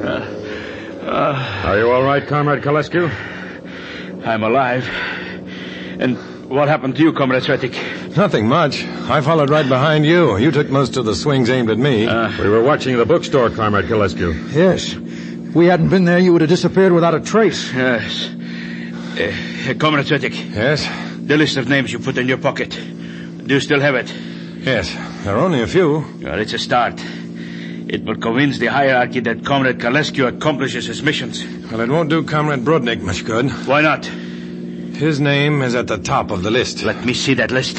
Are you all right, Comrade Kalescu? I'm alive. And what happened to you, Comrade Svetik? Nothing much. I followed right behind you. You took most of the swings aimed at me. We were watching the bookstore, Comrade Kalescu. Yes. If we hadn't been there, you would have disappeared without a trace. Yes. Comrade Svetik. Yes? The list of names you put in your pocket. Do you still have it? Yes. There are only a few. Well, it's a start. It will convince the hierarchy that Comrade Kalescu accomplishes his missions. Well, it won't do Comrade Brodnik much good. Why not? His name is at the top of the list. Let me see that list.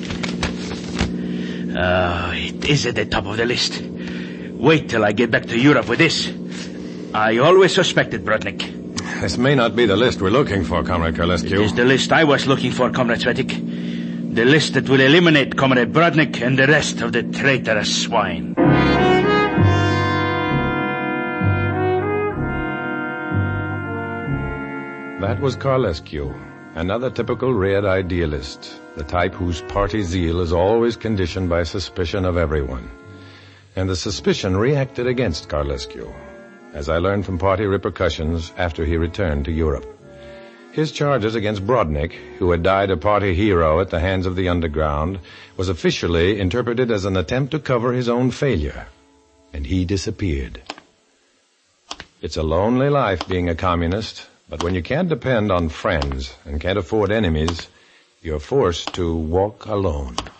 It is at the top of the list. Wait till I get back to Europe with this. I always suspected Brodnik. This may not be the list we're looking for, Comrade Kalescu. It is the list I was looking for, Comrade Svetik. The list that will eliminate Comrade Brodnik and the rest of the traitorous swine. That was Carlescu, another typical red idealist, the type whose party zeal is always conditioned by suspicion of everyone. And the suspicion reacted against Carlescu, as I learned from party repercussions after he returned to Europe. His charges against Brodnik, who had died a party hero at the hands of the underground, was officially interpreted as an attempt to cover his own failure. And he disappeared. It's a lonely life being a communist, but when you can't depend on friends and can't afford enemies, you're forced to walk alone.